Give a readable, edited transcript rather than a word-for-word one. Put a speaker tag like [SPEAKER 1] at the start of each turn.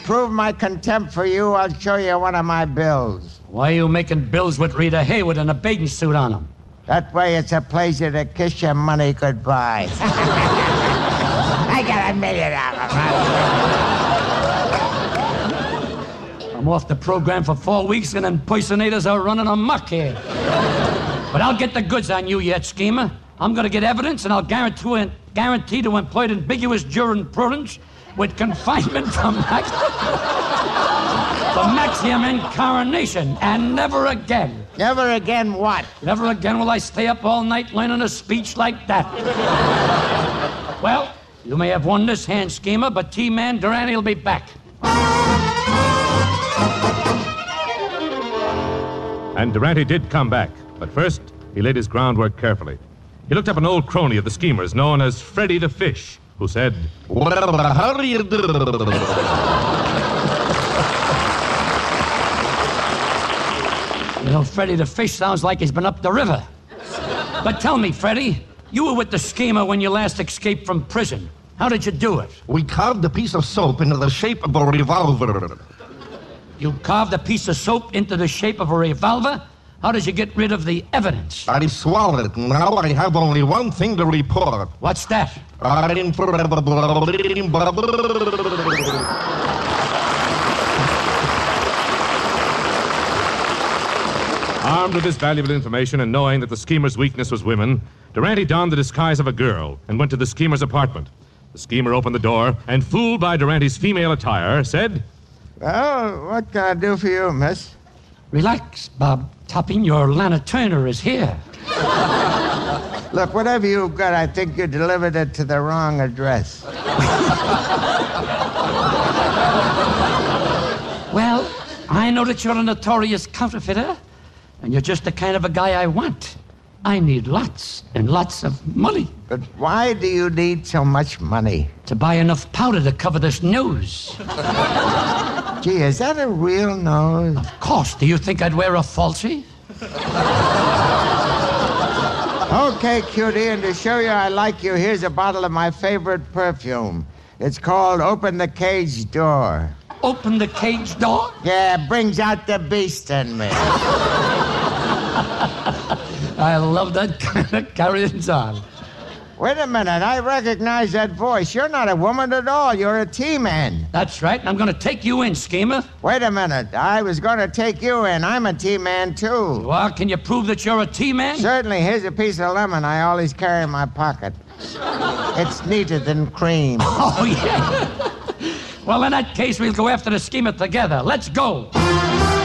[SPEAKER 1] prove my contempt for you, I'll show you one of my bills.
[SPEAKER 2] Why are you making bills with Rita Hayworth and a bathing suit on them?
[SPEAKER 1] That way it's a pleasure to kiss your money goodbye. I got $1 million.
[SPEAKER 2] I'm off the program for 4 weeks and impersonators are running amok here. But I'll get the goods on you yet, schemer. I'm going to get evidence and I'll guarantee to employ ambiguous jurisprudence with confinement for maximum incarnation, and never again.
[SPEAKER 1] Never again what?
[SPEAKER 2] Never again will I stay up all night learning a speech like that. Well, you may have won this hand, schemer, but T-Man Durante will be back.
[SPEAKER 3] And Durante did come back, but first he laid his groundwork carefully. He looked up an old crony of the schemers known as Freddy the Fish, who said,
[SPEAKER 4] "Well, how do you do?"
[SPEAKER 2] You know, Freddy the Fish sounds like he's been up the river. But tell me, Freddy, you were with the schemer when you last escaped from prison. How did you do it?
[SPEAKER 4] We carved a piece of soap into the shape of a revolver.
[SPEAKER 2] You carved a piece of soap into the shape of a revolver? How did you get rid of the evidence?
[SPEAKER 4] I swallowed it. Now I have only one thing to report.
[SPEAKER 2] What's that?
[SPEAKER 3] Armed with this valuable information and knowing that the schemer's weakness was women, Durante donned the disguise of a girl and went to the schemer's apartment. The schemer opened the door and, fooled by Durante's female attire, said,
[SPEAKER 1] "Well, what can I do for you, miss?"
[SPEAKER 2] Relax, Bob Topping. Your Lana Turner is here.
[SPEAKER 1] Look, whatever you've got, I think you delivered it to the wrong address.
[SPEAKER 2] Well, I know that you're a notorious counterfeiter, and you're just the kind of a guy I want. I need lots and lots of money.
[SPEAKER 1] But why do you need so much money?
[SPEAKER 2] To buy enough powder to cover this nose.
[SPEAKER 1] Gee, is that a real nose?
[SPEAKER 2] Of course. Do you think I'd wear a falsie?
[SPEAKER 1] Okay, cutie, and to show you I like you, here's a bottle of my favorite perfume. It's called Open the Cage Door.
[SPEAKER 2] Open the cage door?
[SPEAKER 1] Yeah, brings out the beast in me.
[SPEAKER 2] I love that kind of carryings on.
[SPEAKER 1] Wait a minute, I recognize that voice. You're not a woman at all. You're a T-Man.
[SPEAKER 2] That's right, and I'm going to take you in, schemer.
[SPEAKER 1] Wait a minute, I was going to take you in. I'm a T-Man, too.
[SPEAKER 2] Well, can you prove that you're a T-Man?
[SPEAKER 1] Certainly. Here's a piece of lemon I always carry in my pocket. It's neater than cream.
[SPEAKER 2] Oh, yeah. Well, in that case, we'll go after the schemer together. Let's go.